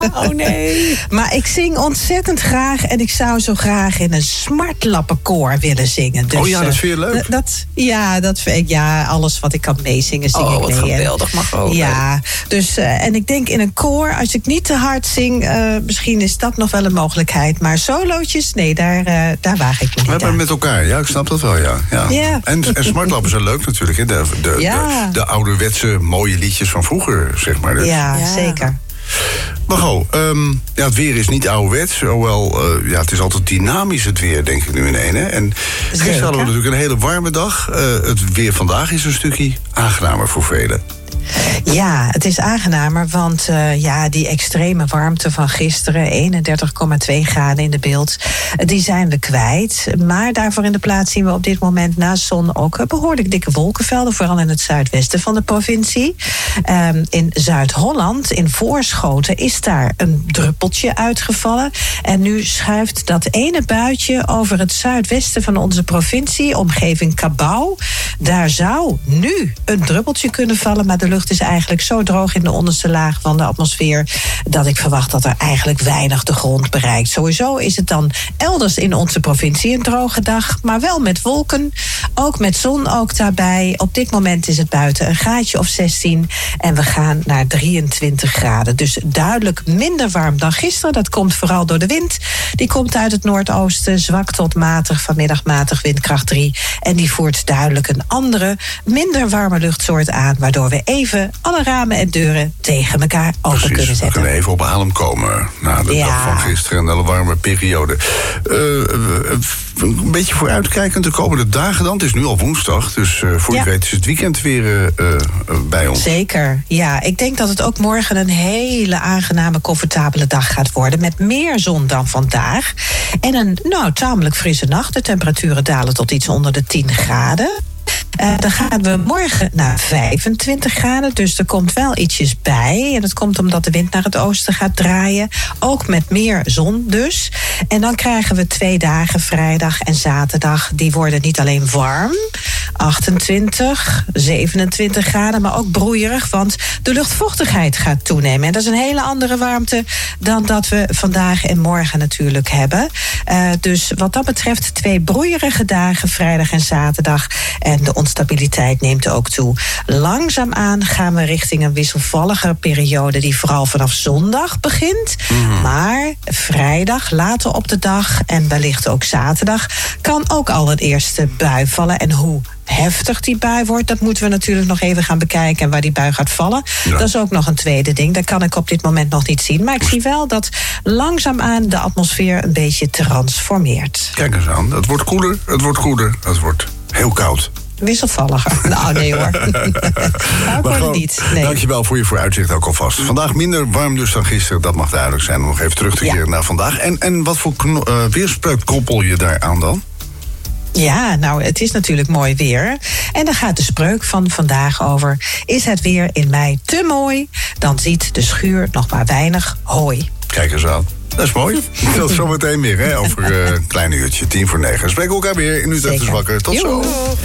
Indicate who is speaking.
Speaker 1: Oh nee.
Speaker 2: Maar ik zing ontzettend graag en ik zou zo graag in een smartlappenkoor willen zingen. Dus,
Speaker 1: dat vind je leuk?
Speaker 2: Dat vind ik. Ja, alles wat ik kan meezingen, zing ik mee.
Speaker 1: Wat geweldig, mag ook.
Speaker 2: Ja, dus en ik denk in een koor, als ik niet te hard zing, misschien is dat nog wel een mogelijkheid. Maar solootjes, nee, daar waag ik me niet
Speaker 3: We hebben
Speaker 2: aan.
Speaker 3: met elkaar, ja, ik snap dat wel, ja.
Speaker 2: Ja.
Speaker 3: En smartlappen zijn leuk natuurlijk, hè? De ouderwetse mooie liedjes van vroeger, zeg maar. Dus.
Speaker 2: Ja, zeker.
Speaker 3: Margot, het weer is niet ouderwets. Hoewel, het is altijd dynamisch het weer, denk ik nu in één. Hè? En gisteren hadden we natuurlijk een hele warme dag. Het weer vandaag is een stukje aangenamer voor velen.
Speaker 2: Ja, het is aangenamer, want die extreme warmte van gisteren, 31,2 graden in de beeld, die zijn we kwijt. Maar daarvoor in de plaats zien we op dit moment naast zon ook behoorlijk dikke wolkenvelden, vooral in het zuidwesten van de provincie. In Zuid-Holland, in Voorschoten, is daar een druppeltje uitgevallen. En nu schuift dat ene buitje over het zuidwesten van onze provincie, omgeving Cabau. Daar zou nu een druppeltje kunnen vallen, maar de lucht is eigenlijk zo droog in de onderste laag van de atmosfeer dat ik verwacht dat er eigenlijk weinig de grond bereikt. Sowieso is het dan elders in onze provincie een droge dag, maar wel met wolken, ook met zon ook daarbij. Op dit moment is het buiten een graadje of 16 en we gaan naar 23 graden. Dus duidelijk minder warm dan gisteren. Dat komt vooral door de wind. Die komt uit het noordoosten, zwak tot matig, vanmiddag matig, windkracht 3. En die voert duidelijk een andere, minder warme luchtsoort aan, waardoor we even alle ramen en deuren tegen elkaar open kunnen zetten.
Speaker 3: We kunnen even op adem komen na de dag van gisteren en de warme periode. Een beetje vooruitkijkend de komende dagen dan. Het is nu al woensdag, dus voor je weet is het weekend weer bij ons.
Speaker 2: Zeker, ja. Ik denk dat het ook morgen een hele aangename, comfortabele dag gaat worden. Met meer zon dan vandaag. En een tamelijk frisse nacht. De temperaturen dalen tot iets onder de 10 graden. Dan gaan we morgen naar 25 graden. Dus er komt wel ietsjes bij. En dat komt omdat de wind naar het oosten gaat draaien. Ook met meer zon dus. En dan krijgen we 2 dagen, vrijdag en zaterdag. Die worden niet alleen warm, 28, 27 graden, maar ook broeierig. Want de luchtvochtigheid gaat toenemen. En dat is een hele andere warmte dan dat we vandaag en morgen natuurlijk hebben. Dus wat dat betreft 2 broeierige dagen, vrijdag en zaterdag. En de onstabiliteit neemt ook toe. Langzaamaan gaan we richting een wisselvallige periode die vooral vanaf zondag begint. Maar vrijdag, later op de dag en wellicht ook zaterdag, kan ook al een eerste bui vallen. En hoe heftig die bui wordt, dat moeten we natuurlijk nog even gaan bekijken. En waar die bui gaat vallen, dat is ook nog een tweede ding. Dat kan ik op dit moment nog niet zien. Maar ik zie wel dat langzaamaan de atmosfeer een beetje transformeert.
Speaker 3: Kijk eens aan, het wordt koeler, het wordt heel koud.
Speaker 2: Wisselvalliger. Nou, nee hoor. Maar wordt het niet. Nee.
Speaker 3: Dankjewel voor je vooruitzicht ook alvast. Vandaag minder warm dus dan gisteren, dat mag duidelijk zijn. Om nog even terug te keren naar vandaag. En wat voor weerspreuk koppel je daaraan dan?
Speaker 2: Ja, nou, het is natuurlijk mooi weer. En dan gaat de spreuk van vandaag over: is het weer in mei te mooi, dan ziet de schuur nog maar weinig hooi.
Speaker 3: Kijk eens aan. Dat is mooi. Dat zometeen meer, hè? Over een klein uurtje, 8:50. Spreken we elkaar weer in Utrecht is Wakker. Tot zo.